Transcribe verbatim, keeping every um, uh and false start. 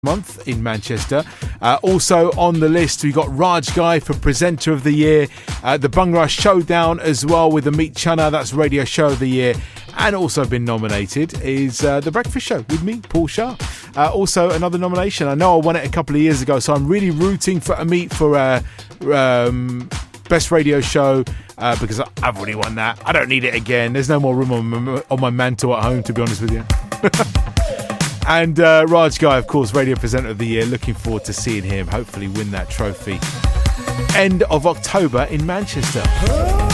month in Manchester. Uh, also on the list, we got Raj Ghai for Presenter of the Year, uh, the Bhangra Showdown as well with the Meet Chana, that's Radio Show of the Year, and also been nominated is uh, The Breakfast Show with me, Paul Shah. Uh, also another nomination. I know I won it a couple of years ago, so I'm really rooting for Amit for uh, um, Best Radio Show uh, because I've already won that. I don't need it again. There's no more room on my, on my mantle at home, to be honest with you. And uh, Raj Ghai, of course, Radio Presenter of the Year. Looking forward to seeing him hopefully win that trophy. End of October in Manchester.